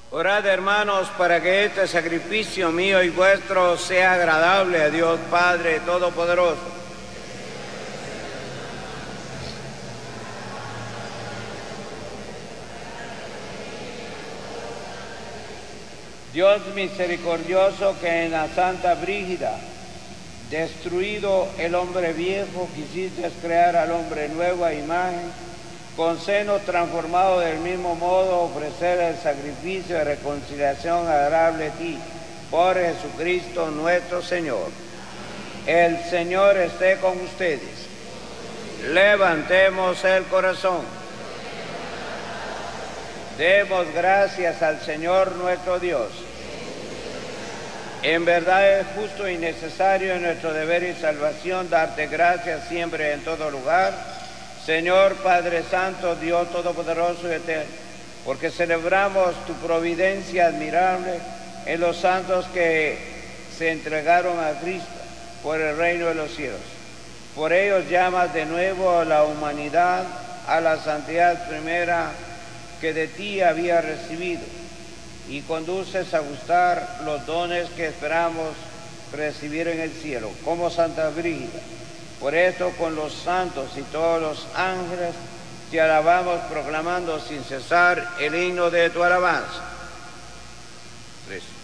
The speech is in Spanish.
Orad, hermanos, para que este sacrificio mío y vuestro sea agradable a Dios Padre Todopoderoso. Dios misericordioso, que en la Santa Brígida, destruido el hombre viejo, quisiste crear al hombre nueva imagen, con seno transformado del mismo modo, ofrecer el sacrificio de reconciliación agradable a ti, por Jesucristo nuestro Señor. El Señor esté con ustedes. Levantemos el corazón. Demos gracias al Señor nuestro Dios. En verdad es justo y necesario en nuestro deber y salvación darte gracias siempre en todo lugar, Señor Padre Santo, Dios Todopoderoso y Eterno, porque celebramos tu providencia admirable en los santos que se entregaron a Cristo por el reino de los cielos. Por ellos llamas de nuevo a la humanidad a la santidad primera que de ti había recibido, y conduces a gustar los dones que esperamos recibir en el cielo, como Santa Brígida. Por esto, con los santos y todos los ángeles, te alabamos proclamando sin cesar el himno de tu alabanza. 3.